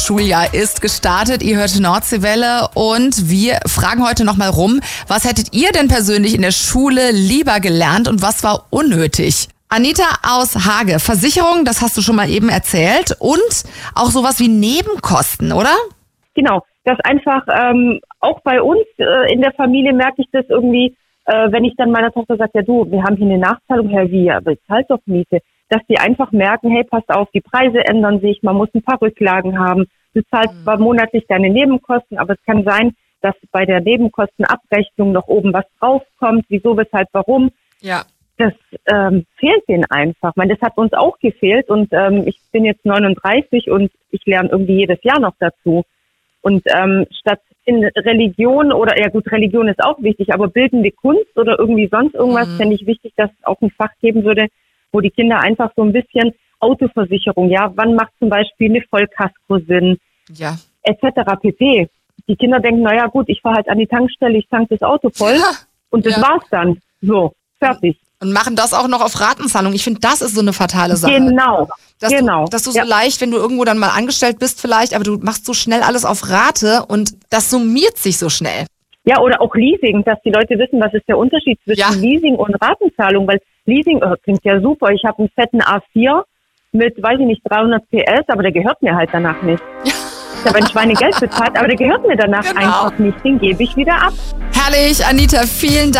Schuljahr ist gestartet. Ihr hört Nordseewelle und wir fragen heute nochmal rum, was hättet ihr denn persönlich in der Schule lieber gelernt und was war unnötig? Anita aus Hage, Versicherung, das hast du schon mal eben erzählt und auch sowas wie Nebenkosten, oder? Genau, das einfach auch bei uns in der Familie merke ich das irgendwie, wenn ich dann meiner Tochter sage, ja du, wir haben hier eine Nachzahlung, Herr Wie, aber zahlt doch Miete, dass die einfach merken, hey, passt auf, die Preise ändern sich, man muss ein paar Rücklagen haben, du zahlst zwar monatlich deine Nebenkosten, aber es kann sein, dass bei der Nebenkostenabrechnung noch oben was draufkommt, wieso, weshalb, warum. Ja. Das fehlt denen einfach. Ich meine, das hat uns auch gefehlt und ich bin jetzt 39 und ich lerne irgendwie jedes Jahr noch dazu. Und statt in Religion oder, ja gut, Religion ist auch wichtig, aber bildende Kunst oder irgendwie sonst irgendwas, fände ich wichtig, dass es auch ein Fach geben würde, wo die Kinder einfach so ein bisschen Autoversicherung, ja, wann macht zum Beispiel eine Vollkasko Sinn, ja, etc. pp. Die Kinder denken, naja gut, ich fahre halt an die Tankstelle, ich tank das Auto voll und das war's dann. So, fertig. Und machen das auch noch auf Ratenzahlung. Ich finde, das ist so eine fatale Sache. Genau, Dass du so leicht, wenn du irgendwo dann mal angestellt bist vielleicht, aber du machst so schnell alles auf Rate und das summiert sich so schnell. Ja, oder auch Leasing, dass die Leute wissen, was ist der Unterschied zwischen Leasing und Ratenzahlung, weil Leasing klingt ja super. Ich habe einen fetten A4 mit, weiß ich nicht, 300 PS, aber der gehört mir halt danach nicht. Ich habe ein Schweinegeld bezahlt, aber der gehört mir danach einfach nicht. Den gebe ich wieder ab. Herrlich, Anita, vielen Dank.